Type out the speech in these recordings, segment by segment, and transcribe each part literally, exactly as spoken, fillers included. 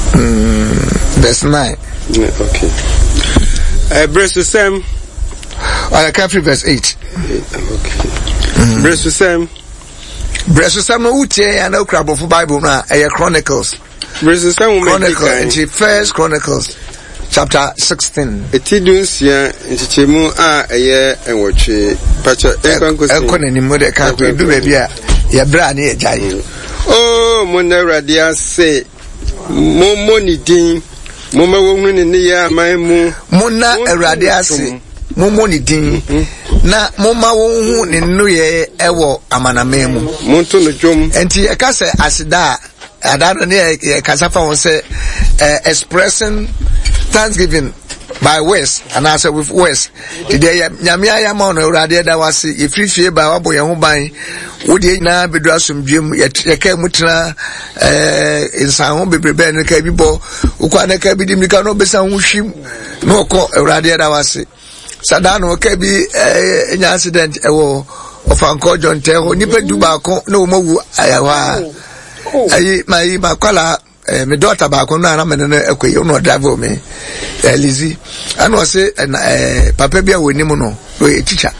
Mm, verse nine. Yeah, okay. Uh, verse the same. I can't read verse eight. Okay. Mm. Verse the same. Verse the same. Uche and no crab of Bible now. A Chronicles. Verse the same. Chronicles. First Chronicles. Chapter sixteen. Etidunsia nchichemu a eye enwoche pacha enkone ni mode ka ko du ba bia ya bra na ejaye. Oh mona radia say momo ni din moma wohunu ni ne ya amanmu mona awrade ase momo ni din na moma wohunu ne no ye ewo amanamemu monto no dwom enti e ka se asida adado ne e kasafa won say expressing thanksgiving by West and I said with West today nyamia ya ma no awrade da wase e frifie ba wabo ye ho ban wodi na bedu asomdwem ye ka mutena eh insan ho bebrebe ne ka bibo ukwa ne ka bidi mika no besa ho hwim no ko awrade da wase sada no ka bi eh nya accident ewo ofanko John te ho nipa du ba ko na o mawu ayawa ayi mai makwala eh me daughter ba ko na na me no ekoyi no drive me eh Lizzy and was say eh papa bia woni mu no we teacher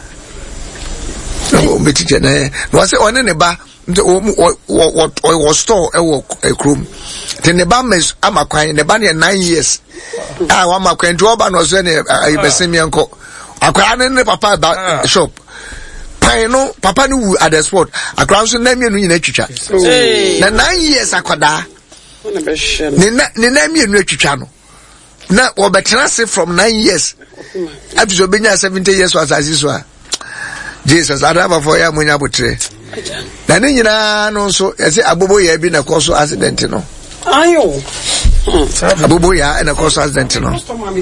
no me teacher na no say one ne ba o store e wo ekrum te ne ba mes amakwan ne ba ne nine years ah wa amakwan to ba no so ne ayibesemi enko akwa ne papa ba shop pai no papa no wu at the spot akwa so na mienu nyina twitwa na nine years akwada ne ne na mienu atwitwa no na obetra se from nine years up to benya seventy years was as this one Jesus adaba for ya munya botre na ne nyina no so ese abobo ya bi na koso accident no ayo abobo ya na koso accident no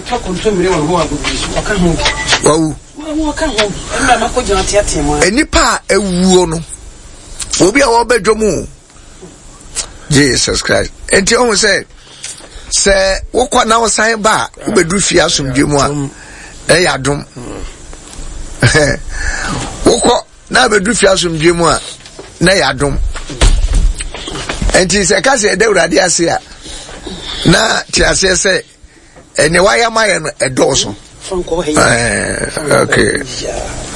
wow enipa ewuo no obi a wo bedwomu Jesus Christ enti on say se wokwa na wosan ba ubedu fi asomdwemu a e yadom wokwa na bedu fi asomdwemu a na yadom enti se ka se de urade ase a na ti ase se ene waya maye no edoso eh okay